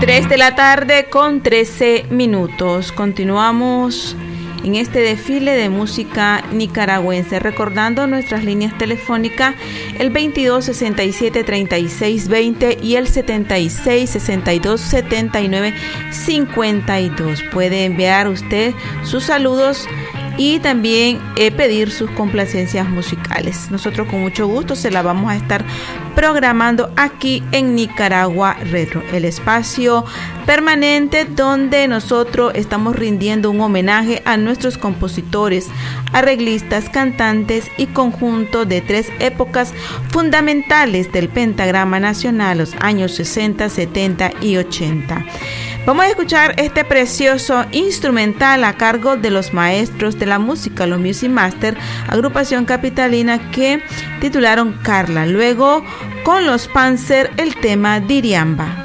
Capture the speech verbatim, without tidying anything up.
tres de la tarde con trece minutos. Continuamos en este desfile de música nicaragüense, recordando nuestras líneas telefónicas, el veintidós sesenta y siete treinta y seis veinte y el setenta y seis sesenta y dos setenta y nueve cincuenta y dos. Puede enviar usted sus saludos y también eh, pedir sus complacencias musicales. Nosotros con mucho gusto se la vamos a estar programando aquí en Nicaragua Retro, el espacio permanente donde nosotros estamos rindiendo un homenaje a nuestros compositores, arreglistas, cantantes y conjuntos de tres épocas fundamentales del pentagrama nacional, los años sesenta, setenta y ochenta. Vamos a escuchar este precioso instrumental a cargo de los maestros de la música, los Music Master, agrupación capitalina, que titularon Carla. Luego, con los Panzer, el tema Diriamba.